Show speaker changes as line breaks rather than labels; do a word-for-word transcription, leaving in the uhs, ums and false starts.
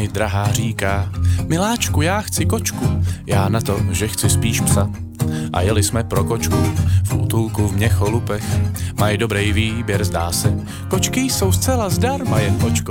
mi drahá říká: miláčku, já chci kočku, já na to, že chci spíš psa. A jeli jsme pro kočku v útulku v Měcholupech. Mají dobrý výběr, zdá se, kočky jsou zcela zdarma, jen očko